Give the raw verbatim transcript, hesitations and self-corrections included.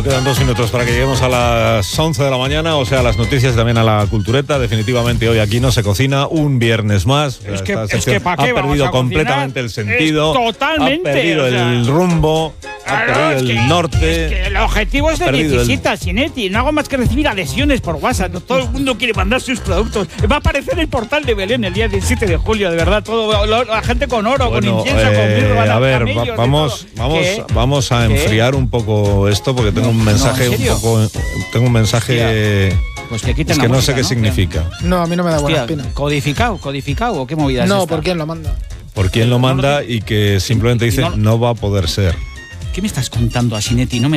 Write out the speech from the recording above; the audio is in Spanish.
Bueno, quedan dos minutos para que lleguemos a las once de la mañana, o sea, a las noticias y también a la cultureta. Definitivamente hoy aquí no se cocina un viernes más. Es Esta que, es sección que ¿para qué ha vamos perdido a completamente el cocinar? sentido. Es totalmente. Ha perdido o sea, el rumbo. Ha claro, perdido es el que- norte. Es que el objetivo es ha de perdido el- Necesita, Sinetti. No hago más que recibir adhesiones por WhatsApp. Todo el mundo quiere mandar sus productos. Va a aparecer el portal de Belén el día diecisiete de julio, de verdad. Todo, lo- la gente con oro, Bueno, con incienso, eh, con mirra, a ver, camellos, va- de vamos, todo. vamos, ¿Qué? vamos a ¿Qué? enfriar un poco esto porque tengo un No, mensaje ¿en un serio? poco, tengo un mensaje Pues que quiten es la que no música, sé qué significa. No, a mí no me da buena Hostia, espina. ¿Codificado? ¿Codificado? ¿O qué movida es No, esta? ¿por quién lo manda? Por quién lo manda y que simplemente dice No lo- no va a poder ser. ¿Qué me estás contando, Asinetti? No me